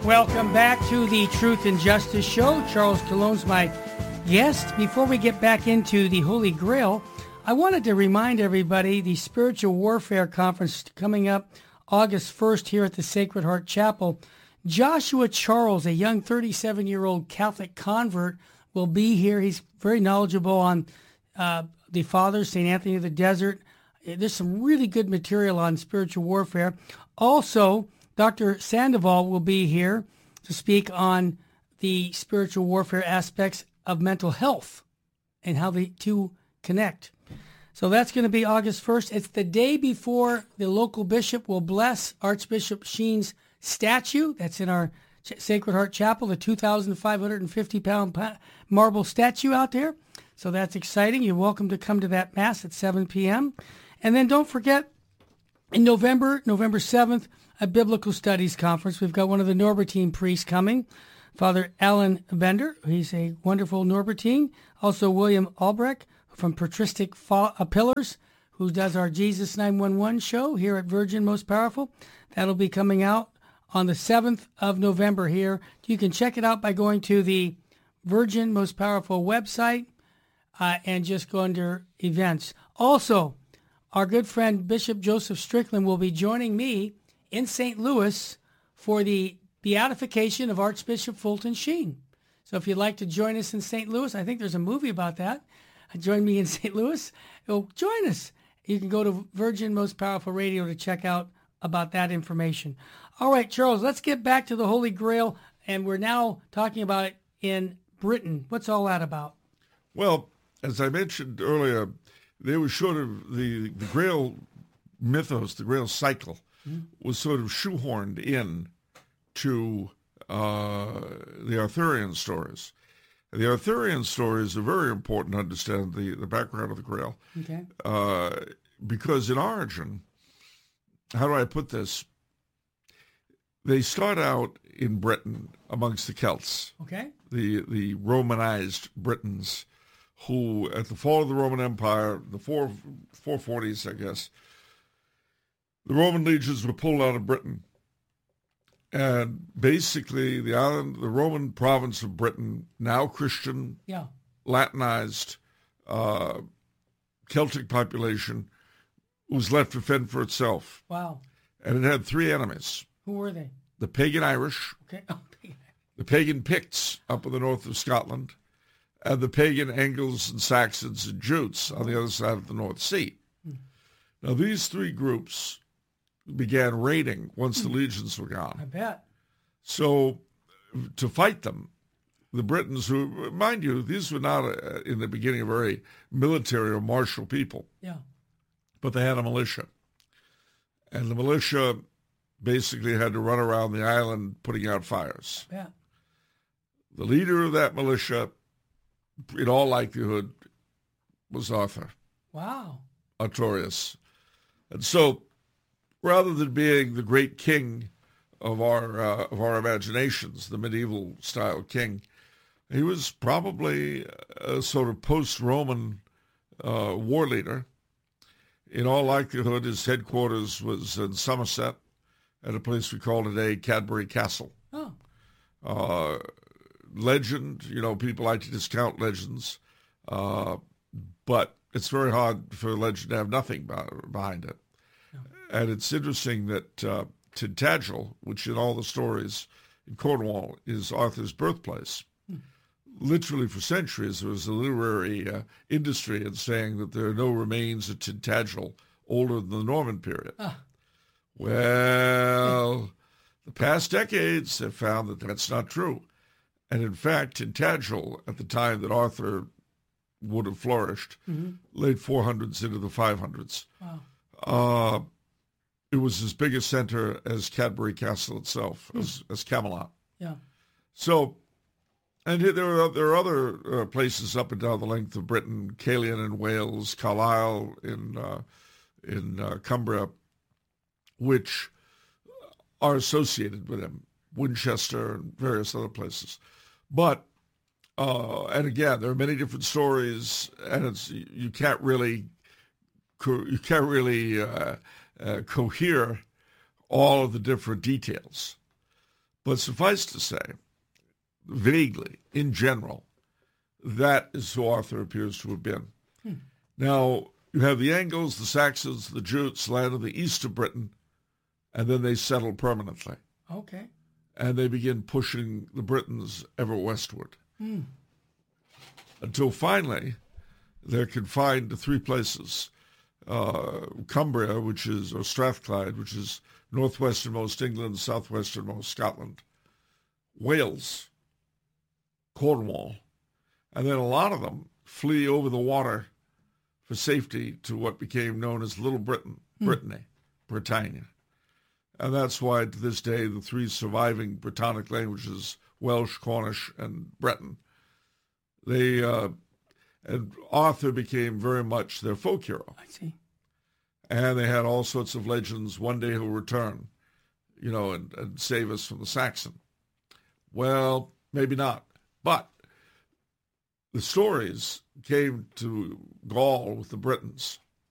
Welcome back to the Truth and Justice Show. Charles Cologne's my guest. Before we get back into the Holy Grail, I wanted to remind everybody the Spiritual Warfare Conference coming up August 1st here at the Sacred Heart Chapel. Joshua Charles, a young 37-year-old Catholic convert, will be here. He's very knowledgeable on the Fathers, St. Anthony of the Desert. There's some really good material on spiritual warfare. Also, Dr. Sandoval will be here to speak on the spiritual warfare aspects of mental health and how the two connect. So that's going to be August 1st. It's the day before the local bishop will bless Archbishop Sheen's statue. That's in our Sacred Heart Chapel, the 2,550-pound marble statue out there. So that's exciting. You're welcome to come to that Mass at 7 p.m. And then don't forget, in November 7th, a Biblical Studies Conference. We've got one of the Norbertine priests coming, Father Alan Bender. He's a wonderful Norbertine. Also William Albrecht from Patristic Pillars, who does our Jesus 911 show here at Virgin Most Powerful. That'll be coming out on the 7th of November here. You can check it out by going to the Virgin Most Powerful website and just go under events. Also, our good friend Bishop Joseph Strickland will be joining me in St. Louis for the beatification of Archbishop Fulton Sheen. So if you'd like to join us in St. Louis, I think there's a movie about that. Join me in St. Louis. Join us. You can go to Virgin Most Powerful Radio to check out about that information. All right, Charles, let's get back to the Holy Grail, and we're now talking about it in Britain. What's all that about? Well, as I mentioned earlier, there was sort of the Grail mythos, the Grail cycle, was sort of shoehorned in to the Arthurian stories. The Arthurian stories are very important to understand the background of the Grail. Okay. Because in origin, how do I put this? They start out in Britain amongst the Celts. Okay. The Romanized Britons, who at the fall of the Roman Empire, the 440s, I guess, the Roman legions were pulled out of Britain. And basically, the Roman province of Britain, now Christian, Latinized, Celtic population, was left to fend for itself. Wow. And it had three enemies. Who were they? The pagan Irish, okay. the pagan Picts up in the north of Scotland, and the pagan Angles and Saxons and Jutes on the other side of the North Sea. Now, these three groups began raiding once the legions were gone. I bet. So to fight them, the Britons, who, mind you, these were not in the beginning a very military or martial people. Yeah. But they had a militia. And the militia basically had to run around the island putting out fires. Yeah. The leader of that militia, in all likelihood, was Arthur. Wow. Artorius. And so, rather than being the great king of our imaginations, the medieval style king, he was probably a sort of post-Roman war leader. In all likelihood, his headquarters was in Somerset, at a place we call today Cadbury Castle. Oh. Legend, people like to discount legends, but it's very hard for a legend to have nothing behind it. No. And it's interesting that Tintagel, which in all the stories in Cornwall is Arthur's birthplace, literally for centuries there was a literary industry in saying that there are no remains of Tintagel older than the Norman period. Well, the past decades have found that that's not true. And in fact, Tintagel, at the time that Arthur would have flourished, late 400s into the 500s. Wow. It was as big a center as Cadbury Castle itself, as Camelot. Yeah. So, and there are other places up and down the length of Britain, Caerleon in Wales, Carlisle in Cumbria, which are associated with him, Winchester and various other places. But, and again, there are many different stories, and you can't really cohere all of the different details. But suffice to say, vaguely, in general, that is who Arthur appears to have been. Now, you have the Angles, the Saxons, the Jutes land in the east of Britain, and then they settle permanently. Okay. And they begin pushing the Britons ever westward. Until finally, they're confined to three places. Cumbria, or Strathclyde, which is northwesternmost England, southwesternmost Scotland. Wales, Cornwall. And then a lot of them flee over the water for safety to what became known as Little Britain, Britannia. And that's why to this day the three surviving Brittonic languages, Welsh, Cornish, and Breton, and Arthur became very much their folk hero. I see. And they had all sorts of legends. One day he'll return, and save us from the Saxon. Well, maybe not. But the stories came to Gaul with the Britons.